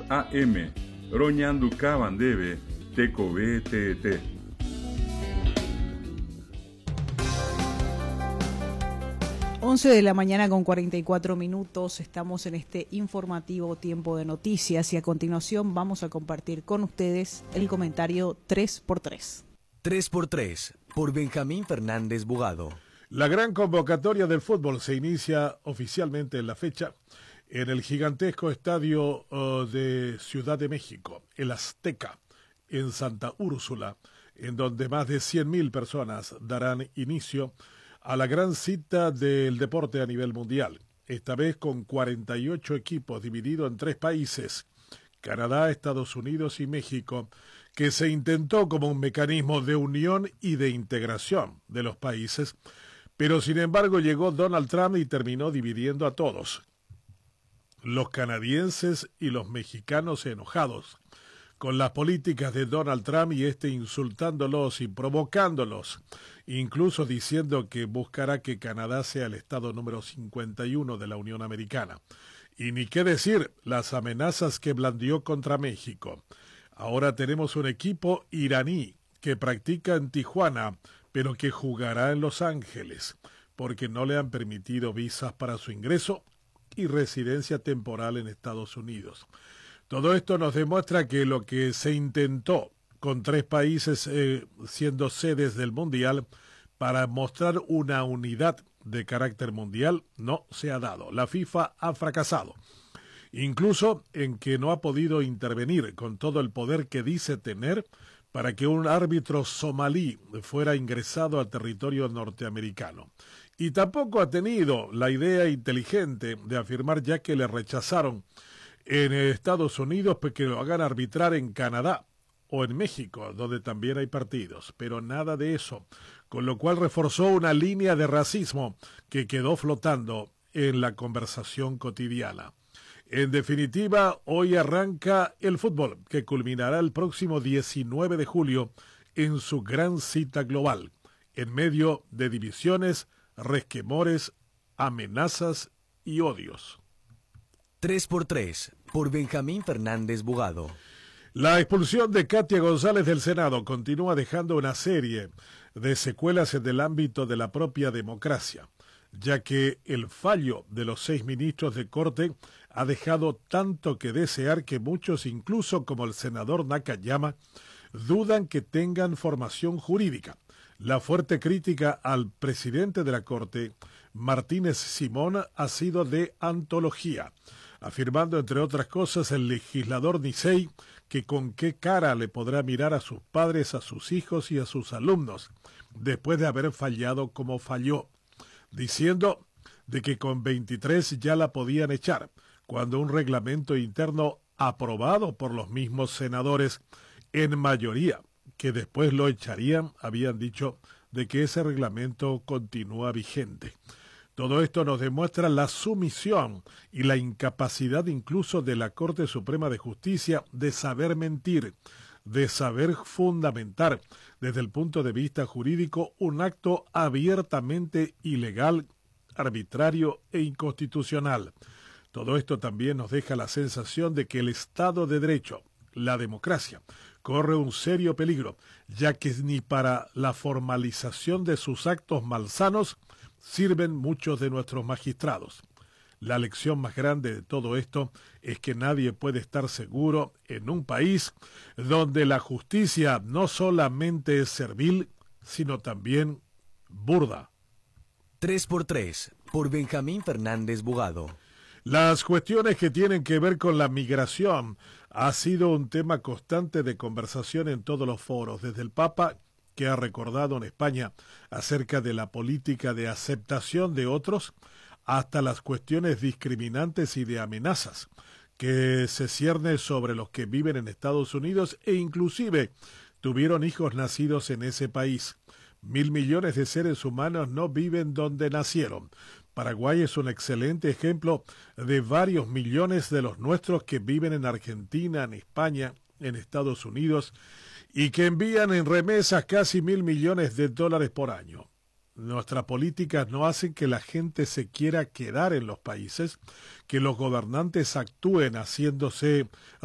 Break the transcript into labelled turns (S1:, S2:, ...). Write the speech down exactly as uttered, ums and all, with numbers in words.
S1: A M, Roñanduka Bandebe, Tecobe T T.
S2: once de la mañana con cuarenta y cuatro minutos, estamos en este informativo tiempo de noticias y a continuación vamos a compartir con ustedes el comentario tres por tres.
S3: tres por tres, por Benjamín Fernández Bugado.
S4: La gran convocatoria del fútbol se inicia oficialmente en la fecha en el gigantesco estadio uh, de Ciudad de México, el Azteca, en Santa Úrsula, en donde más de cien mil personas darán inicio a la gran cita del deporte a nivel mundial, esta vez con cuarenta y ocho equipos divididos en tres países, Canadá, Estados Unidos y México, que se intentó como un mecanismo de unión y de integración de los países, pero sin embargo llegó Donald Trump y terminó dividiendo a todos. Los canadienses y los mexicanos enojados con las políticas de Donald Trump y este insultándolos y provocándolos, incluso diciendo que buscará que Canadá sea el estado número cincuenta y uno de la Unión Americana. Y ni qué decir las amenazas que blandió contra México. Ahora tenemos un equipo iraní que practica en Tijuana, pero que jugará en Los Ángeles, porque no le han permitido visas para su ingreso y residencia temporal en Estados Unidos. Todo esto nos demuestra que lo que se intentó con tres países eh, siendo sedes del Mundial para mostrar una unidad de carácter mundial no se ha dado. La FIFA ha fracasado, incluso en que no ha podido intervenir con todo el poder que dice tener para que un árbitro somalí fuera ingresado al territorio norteamericano. Y tampoco ha tenido la idea inteligente de afirmar, ya que le rechazaron en Estados Unidos, pues que lo hagan arbitrar en Canadá o en México, donde también hay partidos, pero nada de eso, con lo cual reforzó una línea de racismo que quedó flotando en la conversación cotidiana. En definitiva, hoy arranca el fútbol, que culminará el próximo diecinueve de julio en su gran cita global, en medio de divisiones, resquemores, amenazas y odios.
S3: tres por tres, por Benjamín Fernández Bugado.
S4: La expulsión de Katia González del Senado continúa dejando una serie de secuelas en el ámbito de la propia democracia, ya que el fallo de los seis ministros de Corte ha dejado tanto que desear que muchos, incluso como el senador Nakayama, dudan que tengan formación jurídica. La fuerte crítica al presidente de la Corte, Martínez Simón, ha sido de antología, afirmando, entre otras cosas, el legislador Nicey que con qué cara le podrá mirar a sus padres, a sus hijos y a sus alumnos, después de haber fallado como falló, diciendo de que con veintitrés ya la podían echar, cuando un reglamento interno aprobado por los mismos senadores en mayoría, que después lo echarían, habían dicho de que ese reglamento continúa vigente. Todo esto nos demuestra la sumisión y la incapacidad incluso de la Corte Suprema de Justicia de saber mentir, de saber fundamentar desde el punto de vista jurídico un acto abiertamente ilegal, arbitrario e inconstitucional. Todo esto también nos deja la sensación de que el Estado de Derecho, la democracia, corre un serio peligro, ya que ni para la formalización de sus actos malsanos sirven muchos de nuestros magistrados. La lección más grande de todo esto es que nadie puede estar seguro en un país donde la justicia no solamente es servil, sino también burda.
S3: tres por tres, por Benjamín Fernández Bugado.
S4: Las cuestiones que tienen que ver con la migración ha sido un tema constante de conversación en todos los foros, desde el Papa, que ha recordado en España acerca de la política de aceptación de otros, hasta las cuestiones discriminantes y de amenazas que se cierne sobre los que viven en Estados Unidos e inclusive tuvieron hijos nacidos en ese país. Mil millones de seres humanos no viven donde nacieron. Paraguay es un excelente ejemplo de varios millones de los nuestros que viven en Argentina, en España, en Estados Unidos, y que envían en remesas casi mil millones de dólares por año. Nuestras políticas no hacen que la gente se quiera quedar en los países, que los gobernantes actúen haciéndose